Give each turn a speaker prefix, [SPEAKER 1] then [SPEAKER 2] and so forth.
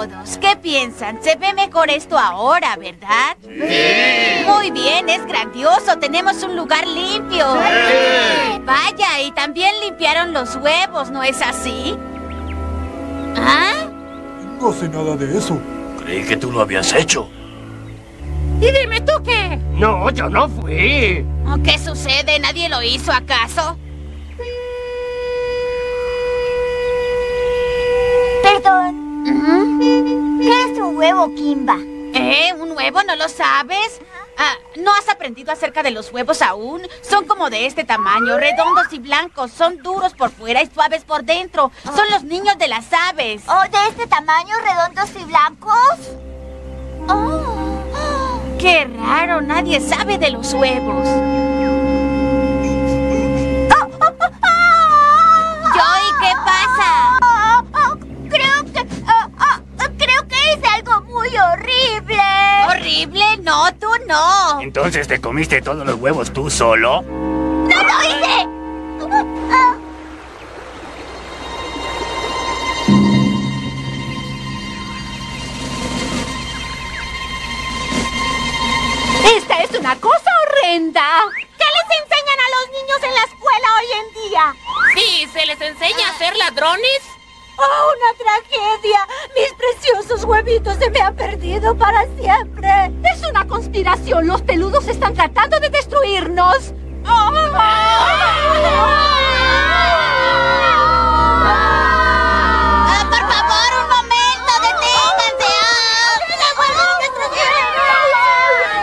[SPEAKER 1] todos. ¿Qué piensan? Se ve mejor esto ahora, ¿verdad?
[SPEAKER 2] ¡Sí!
[SPEAKER 1] Muy bien, es grandioso. Tenemos un lugar limpio.
[SPEAKER 2] ¡Sí!
[SPEAKER 1] Vaya, y también limpiaron los huevos, ¿no es así? ¿Ah?
[SPEAKER 3] No sé nada de eso.
[SPEAKER 4] Creí que tú lo habías hecho.
[SPEAKER 5] ¿Y dime tú qué?
[SPEAKER 2] No, yo no fui.
[SPEAKER 1] ¿Qué sucede? ¿Nadie lo hizo acaso?
[SPEAKER 6] Perdón. ¿Qué es un huevo, Kimba?
[SPEAKER 1] ¿Un huevo? ¿No lo sabes? ¿No has aprendido acerca de los huevos aún? Son como de este tamaño, redondos y blancos. Son duros por fuera y suaves por dentro. Son los niños de las aves.
[SPEAKER 6] ¿Oh, de este tamaño, redondos y blancos? Oh.
[SPEAKER 1] ¡Qué raro! Nadie sabe de los huevos. Joey, ¿qué pasa?
[SPEAKER 6] Creo que hice algo muy horrible.
[SPEAKER 1] ¿Horrible? No, tú no.
[SPEAKER 4] ¿Entonces te comiste todos los huevos tú solo?
[SPEAKER 6] ¡No lo hice!
[SPEAKER 5] ¡Esta es una cosa horrenda! ¿Qué les enseñan a los niños en la escuela hoy en día?
[SPEAKER 7] Sí, ¿se les enseña a ser ladrones?
[SPEAKER 5] ¡Oh, una tragedia! ¡Mis preciosos huevitos se me han perdido para siempre! ¡Es una conspiración! ¡Los peludos están tratando de destruirnos! ¡Oh!